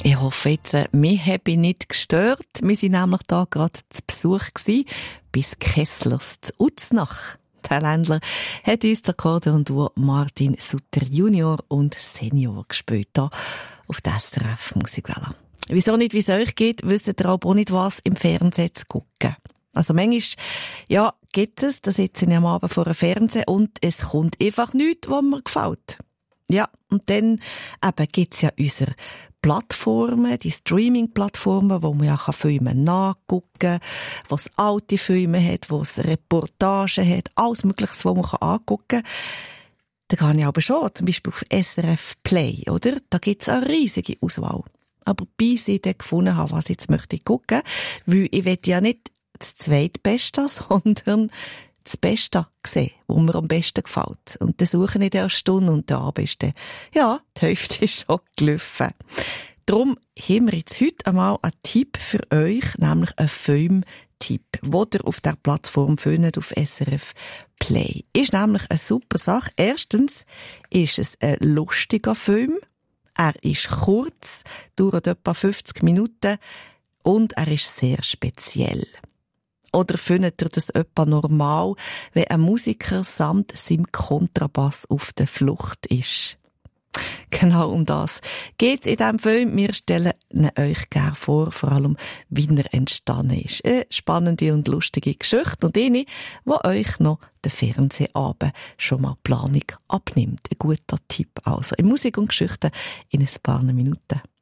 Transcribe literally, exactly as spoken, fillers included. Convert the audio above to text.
Ich hoffe jetzt, äh, mich habe ich nicht gestört. Wir waren nämlich da gerade zu Besuch gewesen, bis Kesslers zu Uznach. Der Ländler hat uns das Akkordeon-Duo Martin Sutter Junior und Senior gespielt, hier auf der S R F Musikwelle. Wieso nicht, wie es euch geht, wisst ihr aber auch nicht, was im Fernsehen zu gucken. Also manchmal, ja, gibt es, da sitze ich am Abend vor dem Fernsehen und es kommt einfach nichts, was mir gefällt. Ja, und dann eben gibt's ja unsere Plattformen, die Streaming-Plattformen, wo man ja Filme nachgucken kann, wo es alte Filme hat, wo es Reportagen hat, alles Mögliche, was man angucken kann. Da kann ich aber schon, zum Beispiel auf S R F Play, oder? Da gibt's eine riesige Auswahl. Aber bis ich dann gefunden habe, was ich jetzt möchte ich gucken, weil ich will ja nicht das Zweitbeste, sondern das Beste sehen, was mir am besten gefällt. Und dann suche ich dann eine Stunde und der Abend ist dann, ja, die Hälfte ist schon gelaufen. Darum haben wir jetzt heute einmal einen Tipp für euch, nämlich einen Filmtipp, den ihr auf der Plattform findet, auf S R F Play. Ist nämlich eine super Sache. Erstens ist es ein lustiger Film. Er ist kurz, dauert etwa fünfzig Minuten und er ist sehr speziell. Oder findet ihr das etwa normal, wenn ein Musiker samt seinem Kontrabass auf der Flucht ist? Genau um das geht's in diesem Film. Wir stellen ihn euch gerne vor, vor allem, wie er entstanden ist. Eine spannende und lustige Geschichte und eine, die euch noch den Fernsehabend schon mal Planung abnimmt. Ein guter Tipp also. In Musik und Geschichte in ein paar Minuten.